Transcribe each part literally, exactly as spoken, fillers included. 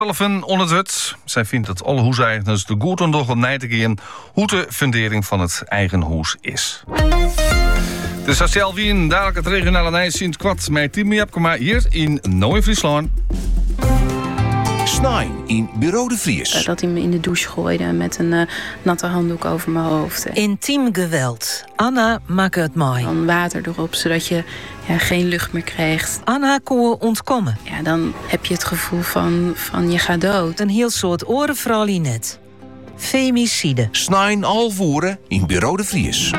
Van onder het. Zij vindt dat alle huiseigenaren de goed om nog na te gaan hoe de fundering van het eigen huis is. De Sociaal Wien, dadelijk het regionale nieuws in het kwart met tien miljoen hier in Noord-Friesland. Snijn in Bureau de Vries. Dat hij me in de douche gooide met een uh, natte handdoek over mijn hoofd. Intiem geweld. Anna maakt het mooi. Dan water erop, zodat je ja, geen lucht meer krijgt. Anna kon ontkomen. Ja, dan heb je het gevoel van, van je gaat dood. Een heel soort orenvrouwlie net. Femicide. Snijn alvoeren in Bureau de Vries.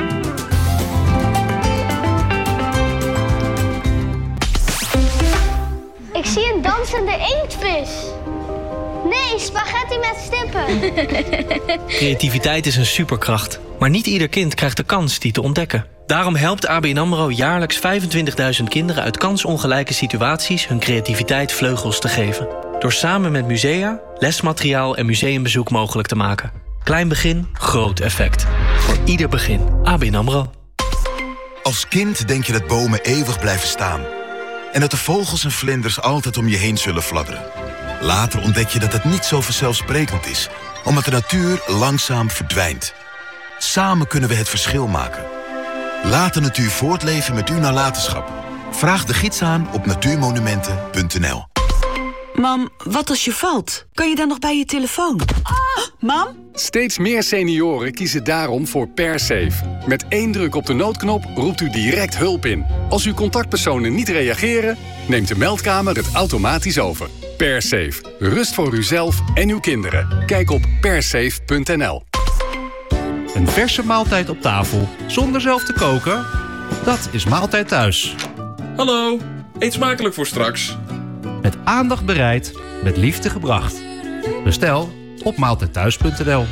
Ik zie een dansende inktvis. Nee, spaghetti met stippen. Creativiteit is een superkracht. Maar niet ieder kind krijgt de kans die te ontdekken. Daarom helpt A B N AMRO jaarlijks vijfentwintigduizend kinderen uit kansongelijke situaties hun creativiteit vleugels te geven. Door samen met musea, lesmateriaal en museumbezoek mogelijk te maken. Klein begin, groot effect. Voor ieder begin. A B N AMRO. Als kind denk je dat bomen eeuwig blijven staan. En dat de vogels en vlinders altijd om je heen zullen fladderen. Later ontdek je dat het niet zo vanzelfsprekend is, omdat de natuur langzaam verdwijnt. Samen kunnen we het verschil maken. Laat de natuur voortleven met uw nalatenschap. Vraag de gids aan op natuurmonumenten punt n l. Mam, wat als je valt? Kan je dan nog bij je telefoon? Ah, mam? Steeds meer senioren kiezen daarom voor PerSafe. Met één druk op de noodknop roept u direct hulp in. Als uw contactpersonen niet reageren, neemt de meldkamer het automatisch over. PerSafe. Rust voor uzelf en uw kinderen. Kijk op persafe punt n l. Een verse maaltijd op tafel, zonder zelf te koken? Dat is Maaltijd Thuis. Hallo, eet smakelijk voor straks. Met aandacht bereid, met liefde gebracht. Bestel op maaltijdthuis punt n l.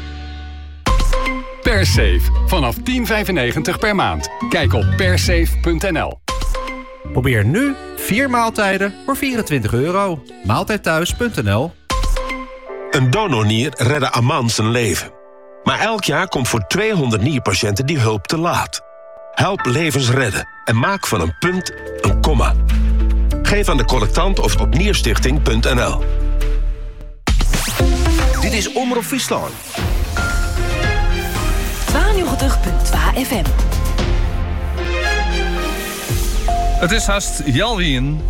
PerSafe. Vanaf tien vijfennegentig per maand. Kijk op persafe punt n l. Probeer nu vier maaltijden voor vierentwintig euro. maaltijdthuis punt n l. Een donornier redde Aman zijn leven. Maar elk jaar komt voor tweehonderd nierpatiënten die hulp te laat. Help levens redden en maak van een punt een komma. Geef aan de collectant of op nierstichting punt n l. Dit is Omroep Friesland. tweeënnegentig punt twee F M. Het is haast Jalwien.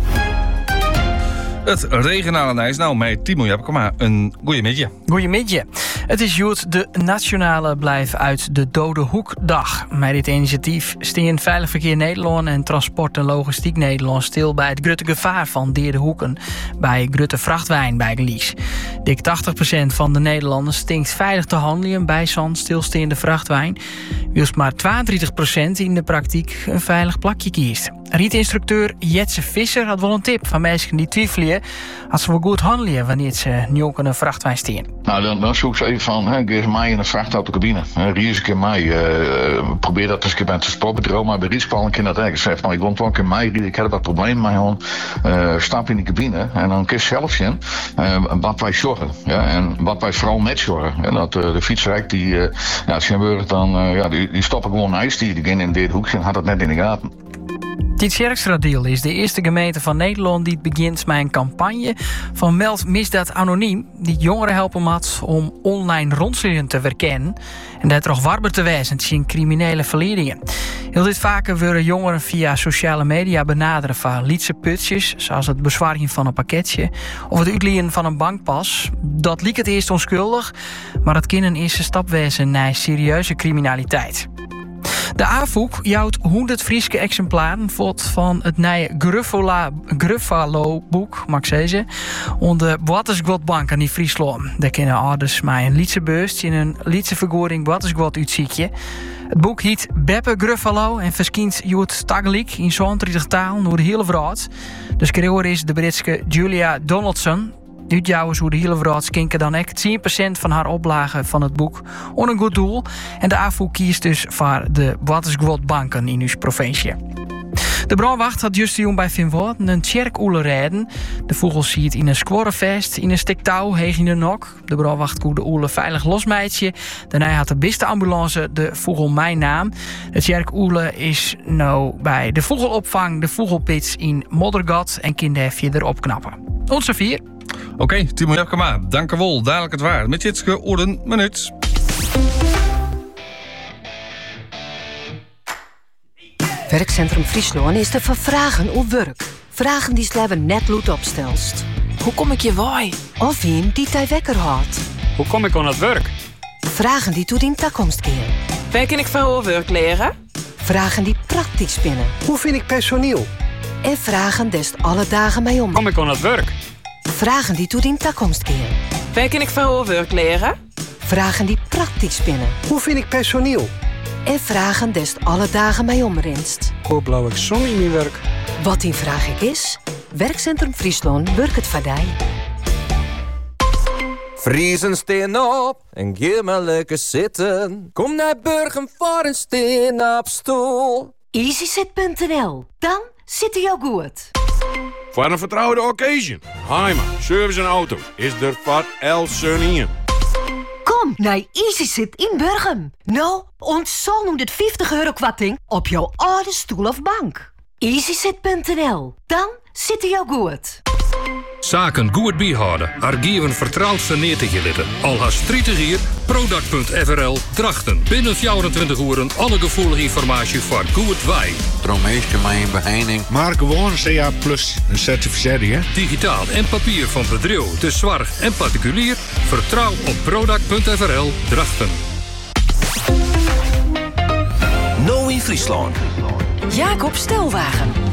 Het regionale nieuws, nou met tien miljoen, kom maar, een goeiemiddag. Goeiemiddag. Het is juist de nationale blijf uit de Dode Hoekdag. Met dit initiatief staan Veilig Verkeer Nederland en Transport en Logistiek Nederland stil bij het grote gevaar van deerde hoeken bij grote vrachtwijn bij Lies. Dik tachtig procent van de Nederlanders stinkt veilig te handelen bij zo'n stilstaande vrachtwijn. Juist maar tweeëndertig procent in de praktijk een veilig plakje kiest. Rietinstructeur Jetse Visser had wel een tip van mensen die twijfelen als ze wel goed handelen wanneer ze nu ook een vrachtwijn staan. Nou, dan, dan zoek ze even van, hè, ga eens mij in een vrachtauto-cabine. Ries eens een keer mij. Uh, probeer dat eens een keer bij het transportbureau, maar bij Riespal een keer dat eigenlijk zegt, nou, ik woon toch een keer mij, ik heb wat problemen met gewoon uh, stap in de cabine en dan kun je zelf zien uh, wat wij zorgen. Ja, en wat wij vooral net zorgen. Ja, dat uh, de fietsrijk, die, uh, ja, Schimburg, dan, uh, ja, die, die stoppen gewoon ijs, die, die gaan in dit hoekje en had dat net in de gaten. Dit Tjerkstraatdeel is de eerste gemeente van Nederland die begint met een campagne van Meld Misdaad Anoniem, die jongeren helpen had om online ronselen te verkennen en dat toch warber te wijzen in criminele verleidingen. Heel dit vaker worden jongeren via sociale media benaderen van lietse putjes, zoals het bezwaringen van een pakketje of het uitlenen van een bankpas. Dat liep het eerst onschuldig, maar het kan een eerste stap wezen naar serieuze criminaliteit. De A V O E jouwt honderd Frieske exemplaren van het nieuwe Gruffalo-boek, mag ik zeggen, onder Boatesgwotbank aan die Friesland. Daar kunnen ouders met een lietse beurst in een lietse vergoring Boatesgwot uitziekje. Het boek heet Beppe Gruffalo en verschijnt juist tegelijk in zeventig talen door de hele wereld. De schrijver is de Britse Julia Donaldson. Uitjouwers hoe de hele wereld skinken dan ook tien procent van haar oplage van het boek om een goed doel. En de A V O E kiest dus voor de Boatesgwotbanken in uw provincie. De brandwacht had juist jong bij Vinvoort een tjerkoele rijden. De vogel ziet in een squorrevest, in een stuk touw, heeg in een nok. De brandwacht koe de oele veilig losmeidje. Daarna had de beste ambulance de vogel mijn naam. De tjerkoele is nou bij de vogelopvang, de vogelpits in Moddergat en kinderhefje erop knappen. Onze vier. Oké, okay, Timo Jepkema, dank u wel. Dadelijk het waar. Met Jitske Oorden minuut. Werkcentrum Friesland is te vervragen op werk. Vragen die sleven net lood opstelst. Hoe kom ik je waai? Of een die tij wekker houdt. Hoe kom ik aan het werk? Vragen die toe in toekomst keren. Waar kan ik van werk leren? Vragen die praktisch spinnen. Hoe vind ik personeel? En vragen des alle dagen mee om. Kom ik aan het werk? Vragen die toe in toekomst keren. Waar kan ik van werk leren? Vragen die praktisch spinnen. Hoe vind ik personeel? En vragen des alle dagen mee omrinst. Hoe blauw ik zon in mijn werk? Wat die vraag ik is, Werkcentrum Friesland werkt het voor die. Friesen steen op en geef maar lekker zitten. Kom naar Burgum voor een steen op stoel. easysit punt n l. Dan zit hij jou goed. Voor een vertrouwde occasion. Heima, service en auto is er voor El Sunny. Kom naar easysit in Burgum. Nou, ontzol honderdvijftig euro kwatting op jouw oude stoel of bank. easysit punt n l. Dan zit hij jou goed. Zaken goed bijhouden. Archieven vertrouwd neer te gelitten. Al haast drietig hier. Product punt f r l Drachten. Binnen vierentwintig uur alle gevoelige informatie voor goed wij. Dromeesje mij een beheining. Maar gewoon C A plus een certificering, hè? Digitaal en papier van bedrijf, de zorg en particulier. Vertrouw op Product punt f r l Drachten. Nou in Friesland. Jacob Stelwagen.